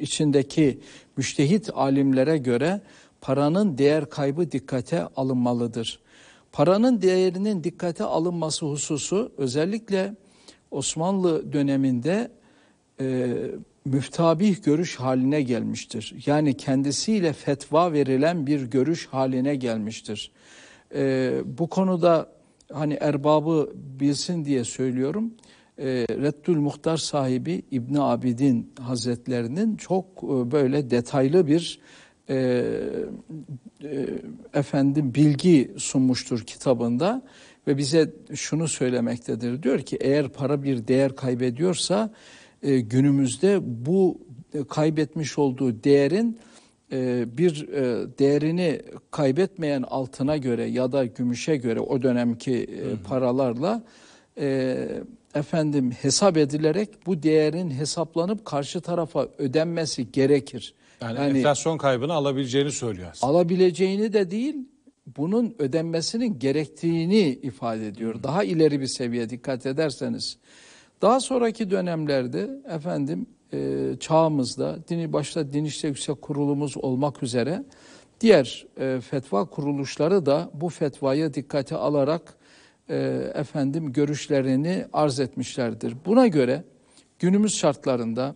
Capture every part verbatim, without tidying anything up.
içindeki müştehit alimlere göre paranın değer kaybı dikkate alınmalıdır. Paranın değerinin dikkate alınması hususu özellikle Osmanlı döneminde e, müftabih görüş haline gelmiştir. Yani kendisiyle fetva verilen bir görüş haline gelmiştir. E, bu konuda hani erbabı bilsin diye söylüyorum. E, Reddül Muhtar sahibi İbn Abidin Hazretlerinin çok e, böyle detaylı bir e, e, efendim bilgi sunmuştur kitabında ve bize şunu söylemektedir. Diyor ki eğer para bir değer kaybediyorsa e, günümüzde bu kaybetmiş olduğu değerin e, bir e, değerini kaybetmeyen altına göre ya da gümüşe göre o dönemki e, paralarla e, efendim hesap edilerek bu değerin hesaplanıp karşı tarafa ödenmesi gerekir. Yani, yani enflasyon kaybını alabileceğini söylüyor aslında. Alabileceğini de değil, bunun ödenmesinin gerektiğini ifade ediyor. Hmm. Daha ileri bir seviye dikkat ederseniz. Daha sonraki dönemlerde efendim e, çağımızda dini başta Din İşleri Yüksek Kurulumuz olmak üzere diğer e, fetva kuruluşları da bu fetvayı dikkate alarak e, efendim görüşlerini arz etmişlerdir. Buna göre günümüz şartlarında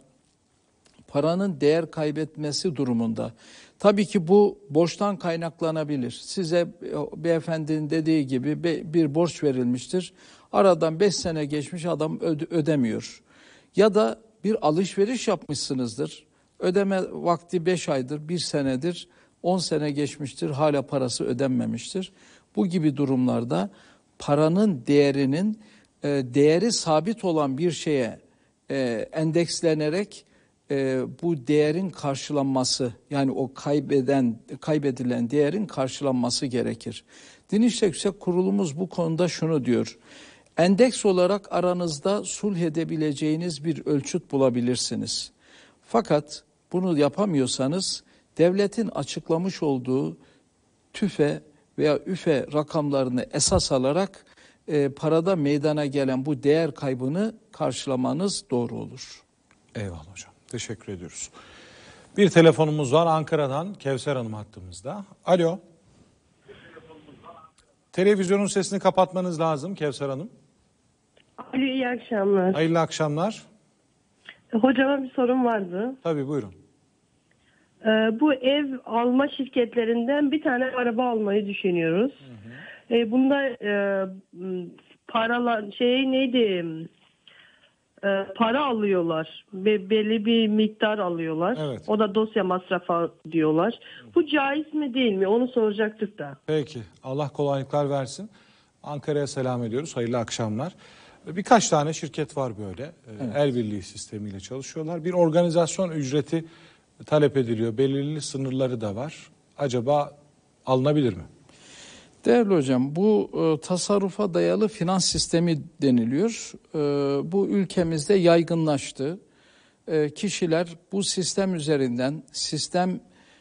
paranın değer kaybetmesi durumunda, tabii ki bu borçtan kaynaklanabilir. Size beyefendinin dediği gibi bir borç verilmiştir. Aradan beş sene geçmiş, adam ödemiyor. Ya da bir alışveriş yapmışsınızdır. Ödeme vakti beş aydır, bir senedir, on sene geçmiştir. Hala parası ödenmemiştir. Bu gibi durumlarda paranın değerinin değeri sabit olan bir şeye endekslenerek E, bu değerin karşılanması, yani o kaybeden kaybedilen değerin karşılanması gerekir. Din İşleri Yüksek Kurulumuz bu konuda şunu diyor. Endeks olarak aranızda sulh edebileceğiniz bir ölçüt bulabilirsiniz. Fakat bunu yapamıyorsanız devletin açıklamış olduğu TÜFE veya ÜFE rakamlarını esas alarak e, parada meydana gelen bu değer kaybını karşılamanız doğru olur. Eyvallah hocam. Teşekkür ediyoruz. Bir telefonumuz var Ankara'dan. Kevser Hanım hattımızda. Alo. Televizyonun sesini kapatmanız lazım Kevser Hanım. Alo, iyi akşamlar. Hayırlı akşamlar. Hocama bir sorum vardı. Tabii, buyurun. Ee, bu ev alma şirketlerinden bir tane araba almayı düşünüyoruz. Hı hı. Ee, bunda e, paralar şey neydi? E, para alıyorlar. Be, belli bir miktar alıyorlar. Evet. O da dosya masrafı diyorlar. Bu caiz mi değil mi? Onu soracaktık da. Peki. Allah kolaylıklar versin. Ankara'ya selam ediyoruz. Hayırlı akşamlar. Birkaç tane şirket var böyle. Evet. El birliği sistemiyle çalışıyorlar. Bir organizasyon ücreti talep ediliyor. Belirli sınırları da var. Acaba alınabilir mi? Değerli hocam, bu e, tasarrufa dayalı finans sistemi deniliyor. E, bu ülkemizde yaygınlaştı. E, kişiler bu sistem üzerinden sisteme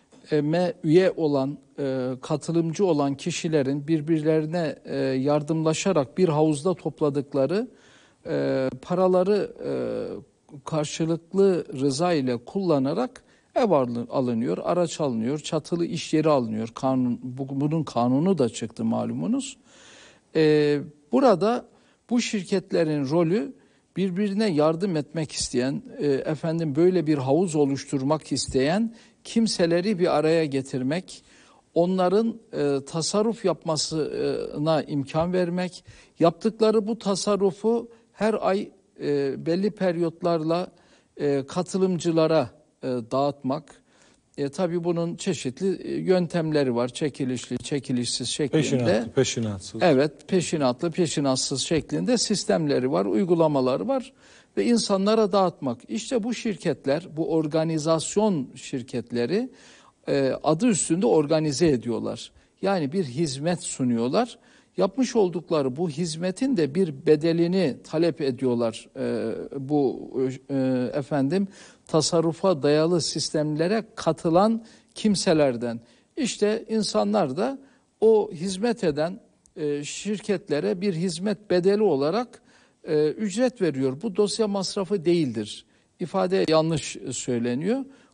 üye olan, e, katılımcı olan kişilerin birbirlerine e, yardımlaşarak bir havuzda topladıkları e, paraları e, karşılıklı rıza ile kullanarak ev alınıyor, araç alınıyor, çatılı iş yeri alınıyor. Kanun, bunun kanunu da çıktı malumunuz. Ee, burada bu şirketlerin rolü birbirine yardım etmek isteyen, e, efendim böyle bir havuz oluşturmak isteyen kimseleri bir araya getirmek, onların e, tasarruf yapmasına imkan vermek, yaptıkları bu tasarrufu her ay e, belli periyotlarla e, katılımcılara dağıtmak. E, tabii bunun çeşitli yöntemleri var. Çekilişli, çekilişsiz şeklinde. Peşinatlı, peşinatsız. Evet, peşinatlı, peşinatsız şeklinde sistemleri var, uygulamaları var ve insanlara dağıtmak. İşte bu şirketler, bu organizasyon şirketleri e, adı üstünde organize ediyorlar. Yani bir hizmet sunuyorlar. Yapmış oldukları bu hizmetin de bir bedelini talep ediyorlar. E, bu e, efendim tasarrufa dayalı sistemlere katılan kimselerden. İşte insanlar da o hizmet eden e, şirketlere bir hizmet bedeli olarak e, ücret veriyor. Bu dosya masrafı değildir. İfade yanlış söyleniyor.